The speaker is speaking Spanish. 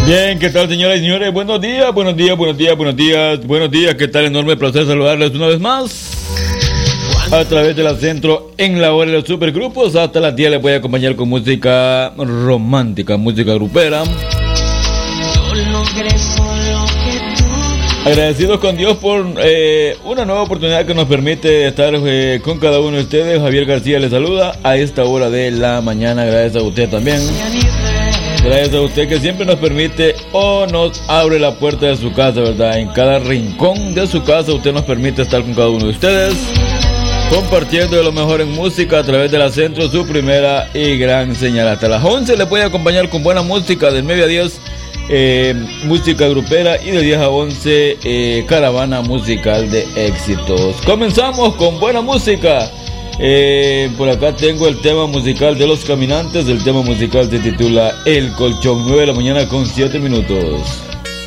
Bien, ¿qué tal, señoras y señores? Buenos días, buenos días, buenos días, buenos días, buenos días. ¿Qué tal? Enorme placer saludarles una vez más a través de la Centro en la hora de los supergrupos. Hasta las 10 les voy a acompañar con música romántica, música grupera. Agradecidos con Dios por una nueva oportunidad que nos permite estar con cada uno de ustedes. Javier García les saluda a esta hora de la mañana. Gracias a usted también. Gracias a usted que siempre nos permite o nos abre la puerta de su casa, ¿verdad? En cada rincón de su casa usted nos permite estar con cada uno de ustedes, compartiendo de lo mejor en música a través de la Centro, su primera y gran señal. Hasta las 11 les voy a acompañar con buena música, del 9 a 10 música grupera, y de 10 a 11 caravana musical de éxitos. Comenzamos con buena música. Por acá tengo el tema musical de Los Caminantes. El tema musical se titula El Colchón. 9 de la mañana con 7 minutos.